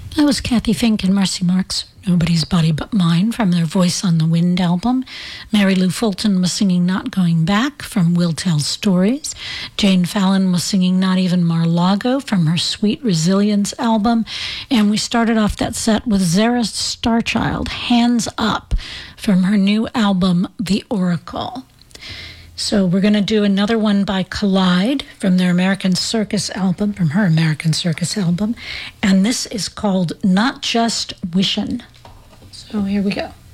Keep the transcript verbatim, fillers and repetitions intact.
That was Kathy Fink and Marcy Marks, Nobody's Body But Mine, from their Voice on the Wind album. Mary Lou Fulton was singing Not Going Back from We'll Tell Stories. Jane Fallon was singing Not Even Mar-Lago from her Sweet Resilience album. And we started off that set with Zara Starchild, Hands Up, from her new album, The Oracle. So we're going to do another one by Collide from their American Circus album, from her American Circus album. And this is called Not Just Wishin'. So here we go.